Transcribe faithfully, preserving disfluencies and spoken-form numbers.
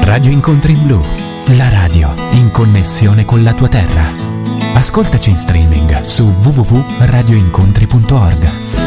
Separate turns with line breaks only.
Radio Incontri in Blu, la radio in connessione con la tua terra. Ascoltaci in streaming su w w w punto radio incontri punto org.